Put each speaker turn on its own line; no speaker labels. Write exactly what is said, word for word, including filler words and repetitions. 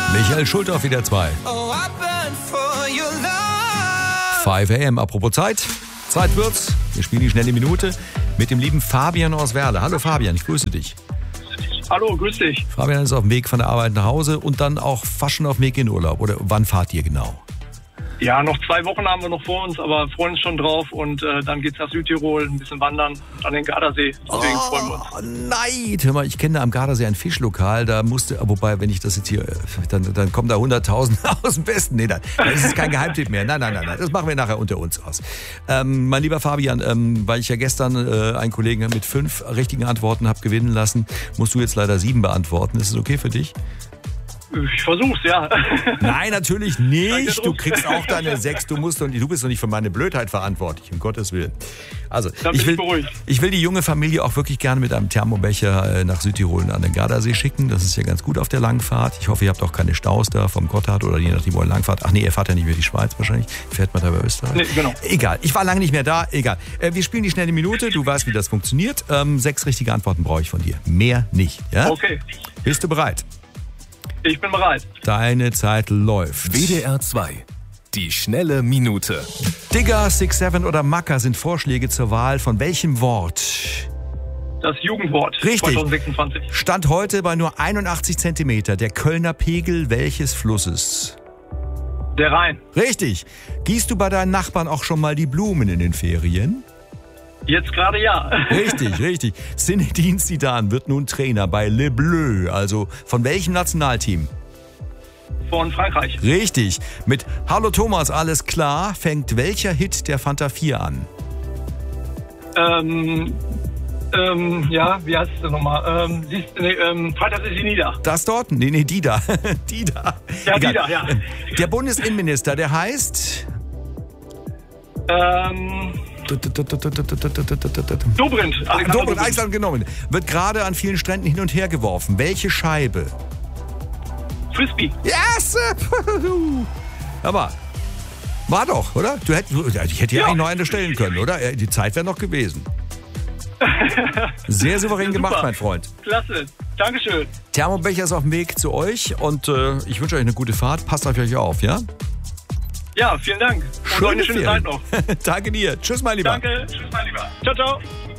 Michael Schulte auf W D R zwei. fünf a m. Apropos Zeit. Zeit wird's. Wir spielen die schnelle Minute mit dem lieben Fabian aus Werle. Hallo Fabian, ich grüße dich.
Hallo, grüß dich.
Fabian ist auf dem Weg von der Arbeit nach Hause und dann auch fast schon auf dem Weg in Urlaub. Oder wann fahrt ihr genau?
Ja, noch zwei Wochen haben wir noch vor uns, aber freuen uns schon drauf. Und äh, dann geht's nach Südtirol, ein bisschen wandern und an den Gardasee. Deswegen
oh,
freuen wir uns.
Nein! Hör mal, ich kenne da am Gardasee ein Fischlokal, da musste, wobei, wenn ich das jetzt hier, dann, dann kommen da hunderttausend aus dem Westen. Nee, dann, dann ist es kein Geheimtipp mehr. Nein, nein, nein, nein, das machen wir nachher unter uns aus. Ähm, mein lieber Fabian, ähm, weil ich ja gestern äh, einen Kollegen mit fünf richtigen Antworten habe gewinnen lassen, musst du jetzt leider sieben beantworten. Ist es okay für dich?
Ich versuch's, ja.
Nein, natürlich nicht. Du kriegst auch deine sechs. Du musst doch nicht, du bist doch nicht für meine Blödheit verantwortlich, um Gottes Willen. Also, ich will, ich will die junge Familie auch wirklich gerne mit einem Thermobecher nach Südtirol und an den Gardasee schicken. Das ist ja ganz gut auf der Langfahrt. Ich hoffe, ihr habt auch keine Staus da vom Gotthard oder je nachdem, wo ihr Langfahrt. Ach nee, ihr fahrt ja nicht über die Schweiz wahrscheinlich. Fährt man da über Österreich?
Nee, genau.
Egal, ich war lange nicht mehr da. Egal. Wir spielen die schnelle Minute. Du weißt, wie das funktioniert. Ähm, sechs richtige Antworten brauche ich von dir. Mehr nicht. Ja?
Okay.
Bist du bereit?
Ich bin bereit.
Deine Zeit läuft.
W D R zwei. Die schnelle Minute.
Digger, Six Seven oder Macker sind Vorschläge zur Wahl von welchem Wort?
Das Jugendwort.
Richtig.
zwanzig sechsundzwanzig.
Stand heute bei nur einundachtzig Zentimeter. Der Kölner Pegel welches Flusses?
Der Rhein.
Richtig. Gießt du bei deinen Nachbarn auch schon mal die Blumen in den Ferien?
Jetzt gerade ja.
Richtig, richtig. Zinedine Zidane wird nun Trainer bei Le Bleu. Also von welchem Nationalteam?
Von Frankreich.
Richtig. Mit Hallo Thomas, alles klar fängt welcher Hit der Fanta vier an?
Ähm, ähm, ja, wie heißt es denn nochmal? Ähm, siehst, nee, ähm, Freitag ist sie nieder.
Das dort? Nee, nee, die da. die da.
Ja,
Egal.
die da, ja.
Der Bundesinnenminister, der heißt...
Ähm... Dobrindt.
Alexander Dobrindt, Alexander genommen. Wird gerade an vielen Stränden hin und her geworfen. Welche Scheibe?
Frisbee.
Yes! Aber war doch, oder? Du hätt, ich hätte dir ja eigentlich noch eine stellen können, oder? Die Zeit wäre noch gewesen. Sehr souverän gemacht,
Super.
Mein Freund.
Klasse. Dankeschön.
Thermobecher ist auf dem Weg zu euch und äh, ich wünsche euch eine gute Fahrt. Passt auf euch auf, ja?
Ja, vielen Dank. Und
Schöne
eine schöne
Ferien.
Zeit noch.
Danke dir. Tschüss, mein Lieber.
Danke. Tschüss, mein Lieber. Ciao, ciao.